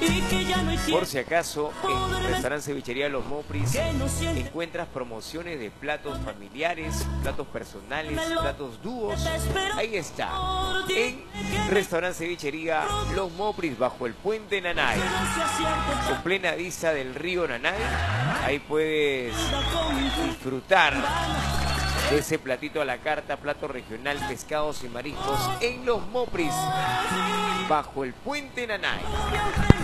Por si acaso, en Restaurante Cevichería Los Mopris encuentras promociones de platos familiares, platos personales, platos dúos. Ahí está, en Restaurante Cevichería Los Mopris, bajo el puente Nanay, con plena vista del río Nanay. Ahí puedes disfrutar de ese platito a la carta, plato regional, pescados y mariscos en Los Mopris, bajo el puente Nanay.